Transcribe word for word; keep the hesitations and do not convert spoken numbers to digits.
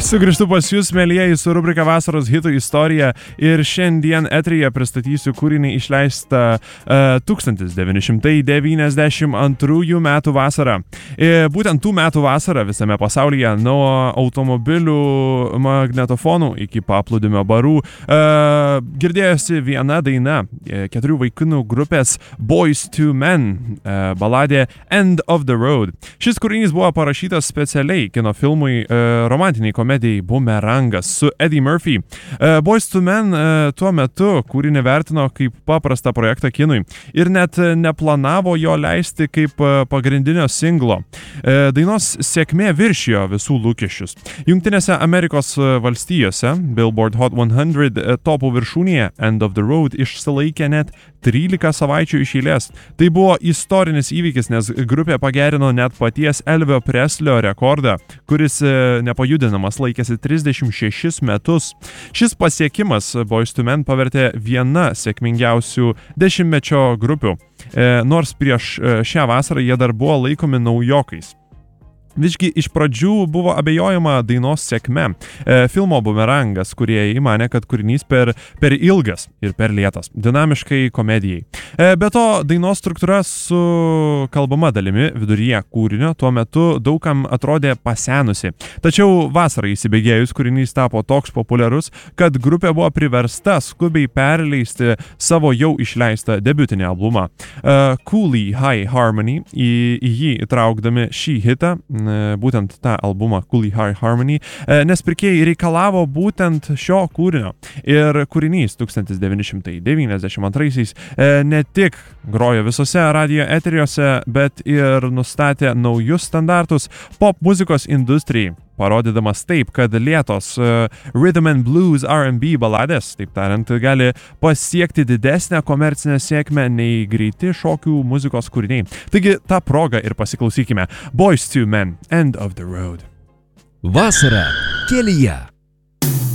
Sugrįžtu pas jūs, mėlyjeji, su rubrika Vasaros hitų istorija ir šiandien eteryje pristatysiu kūrinį išleistą uh, tūkstantis devyni šimtai devyniasdešimt antrųjų metų vasarą. E, būtent tų metų vasarą visame pasaulyje nuo automobilių magnetofonų iki paplūdimio barų uh, girdėjosi viena daina, keturių vaikinų grupės Boyz two Men uh, baladė End of the Road. Šis kūrinys buvo parašytas specialiai kino filmui uh, romantiniai komedijai Bumerangas su Eddie Murphy. Uh, Boyz two Men uh, tuo metu kūrinį vertino kaip paprastą projektą kinui ir net neplanavo jo leisti kaip uh, pagrindinio singlo. Uh, dainos sėkmė viršijo visų lūkesčius. Jungtinėse Amerikos valstijose Billboard Hot one hundred topų viršūnėje End of the Road išsilaikė net trylika savaičių iš eilės. Tai buvo istorinis įvykis, nes grupė pagerino net paties Elvio Preslio rekordą, kuris nepajudinamas laikėsi trisdešimt šešis metus. Šis pasiekimas Boyz two Men pavertė viena sėkmingiausių dešimtmečio grupių, nors prieš šią vasarą jie dar buvo laikomi naujokais. Visgi iš pradžių buvo abejojama dainos sėkme. E, filmo Bumerangas kūrėjai manė, kad kūrinys per, per ilgas ir per lėtas, dinamiškai komedijai. E, be to, dainos struktūra su kalbama dalimi viduryje kūrinio tuo metu daugam atrodė pasenusi. Tačiau vasarą įsibėgėjus kūrinys tapo toks populiarus, kad grupė buvo priversta skubiai perleisti savo jau išleistą debiutinį albumą. E, Cooley High Harmony, į, į jį įtraukdami šį hitą, būtent tą albumą Cooley High Harmony, nes pirkėjai reikalavo būtent šio kūrinio. Ir kūrinys tūkstantis devyni šimtai devyniasdešimt antraisiais ne tik grojo visose radijo eteriuose, bet ir nustatė naujus standartus pop muzikos industrijai, parodydamas taip, kad lėtos uh, rhythm and blues R and B baladės, taip tariant, gali pasiekti didesnę komercinę sėkmę nei greiti šokių muzikos kūriniai. Taigi, tą progą ir pasiklausykime. Boyz two Men, End of the Road. Vasara kelyje.